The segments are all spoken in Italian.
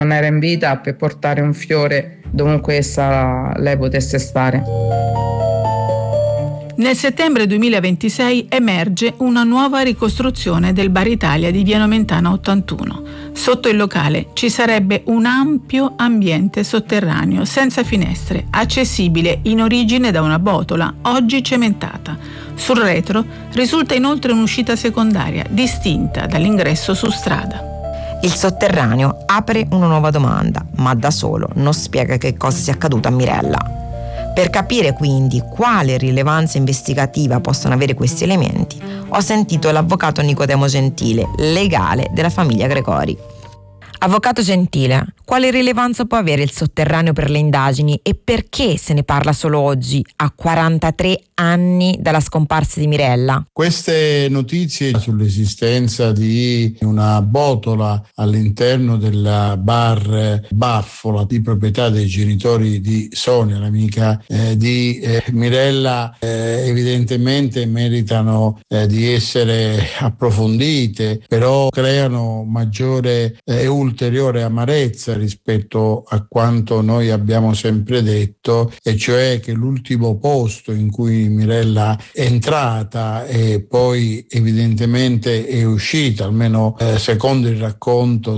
Non era in vita per portare un fiore dovunque lei potesse stare. Nel settembre 2026 emerge una nuova ricostruzione del Bar Italia di Via Nomentana 81. Sotto il locale ci sarebbe un ampio ambiente sotterraneo senza finestre, accessibile in origine da una botola, oggi cementata. Sul retro risulta inoltre un'uscita secondaria, distinta dall'ingresso su strada. Il sotterraneo apre una nuova domanda, ma da solo non spiega che cosa sia accaduto a Mirella. Per capire quindi quale rilevanza investigativa possono avere questi elementi, ho sentito l'avvocato Nicodemo Gentile, legale della famiglia Gregori. Avvocato Gentile, quale rilevanza può avere il sotterraneo per le indagini e perché se ne parla solo oggi, a 43 anni dalla scomparsa di Mirella? Queste notizie sull'esistenza di una botola all'interno del bar Baffola, di proprietà dei genitori di Sonia, l'amica di Mirella, evidentemente meritano di essere approfondite, però creano maggiore e ulteriore amarezza rispetto a quanto noi abbiamo sempre detto, e cioè che l'ultimo posto in cui Mirella è entrata e poi evidentemente è uscita, almeno secondo il racconto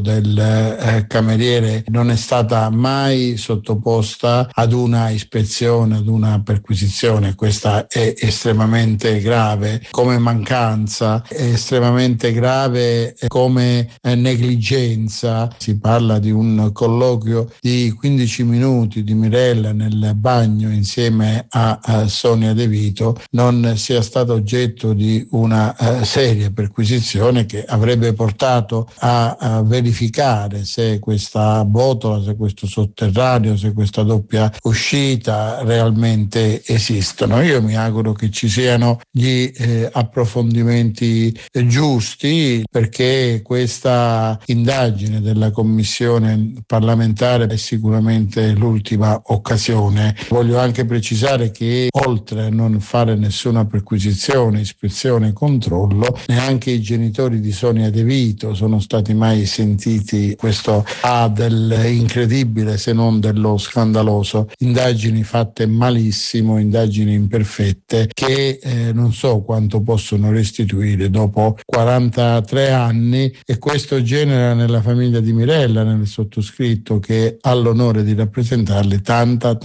del cameriere, non è stata mai sottoposta ad una ispezione, ad una perquisizione. Questa è estremamente grave come mancanza, è estremamente grave come negligenza. Si parla di un colloquio di 15 minuti di Mirella nel bagno insieme a Sonia De Vito, non sia stato oggetto di una seria perquisizione che avrebbe portato a verificare se questa botola, se questo sotterraneo, se questa doppia uscita realmente esistono. Io mi auguro che ci siano gli approfondimenti giusti, perché questa indagine della commissione parlamentare è sicuramente l'ultima occasione. Voglio anche precisare che oltre a non fare nessuna perquisizione, ispezione e controllo, neanche i genitori di Sonia De Vito sono stati mai sentiti. Questo ha dell'incredibile, se non dello scandaloso. Indagini fatte malissimo, indagini imperfette che non so quanto possono restituire dopo 43 anni, e questo genera nella famiglia di Mirella, nel sottoscritto che ha l'onore di rappresentarli, tanta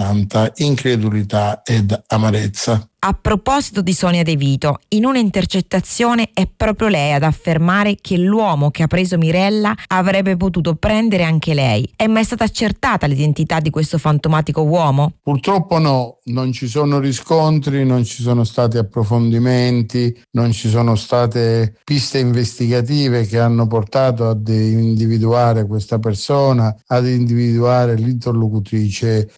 incredulità ed amarezza. A proposito di Sonia De Vito, in una intercettazione è proprio lei ad affermare che l'uomo che ha preso Mirella avrebbe potuto prendere anche lei. È mai stata accertata l'identità di questo fantomatico uomo? Purtroppo no, non ci sono riscontri, non ci sono stati approfondimenti, non ci sono state piste investigative che hanno portato ad individuare questa persona, ad individuare l'interlocutrice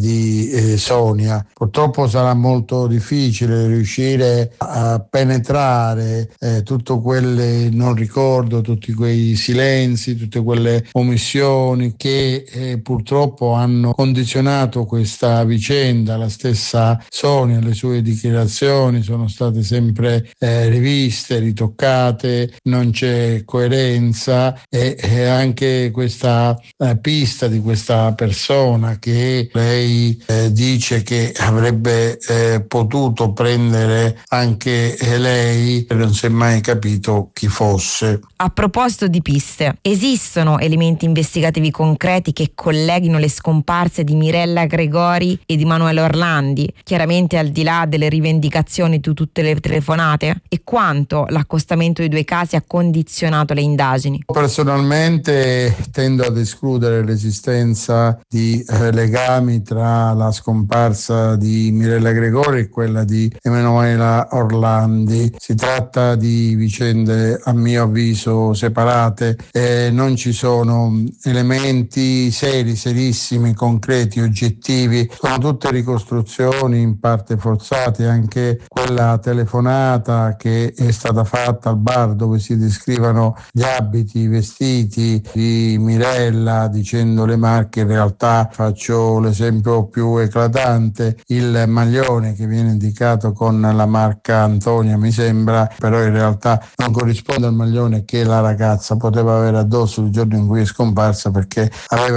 di Sonia. Purtroppo sarà molto difficile riuscire a penetrare tutto quelle non ricordo, tutti quei silenzi, tutte quelle omissioni che purtroppo hanno condizionato questa vicenda. La stessa Sonia, le sue dichiarazioni sono state sempre riviste, ritoccate, non c'è coerenza, e anche questa pista di questa persona che lei dice che avrebbe potuto prendere anche lei, non si è mai capito chi fosse. A proposito di piste, esistono elementi investigativi concreti che colleghino le scomparse di Mirella Gregori e di Manuela Orlandi, chiaramente al di là delle rivendicazioni di tutte le telefonate? E quanto l'accostamento dei due casi ha condizionato le indagini? Personalmente tendo ad escludere l'esistenza di legami tra la scomparsa di Mirella Gregori e quella di Emanuela Orlandi. Si tratta di vicende a mio avviso separate, non ci sono elementi serissimi, concreti, oggettivi, sono tutte ricostruzioni in parte forzate. Anche quella telefonata che è stata fatta al bar dove si descrivono gli abiti, i vestiti di Mirella dicendo le marche, in realtà faccio l'esempio più eclatante, il maglione che viene indicato con la marca Antonia mi sembra, però in realtà non corrisponde al maglione che la ragazza poteva avere addosso il giorno in cui è scomparsa, perché aveva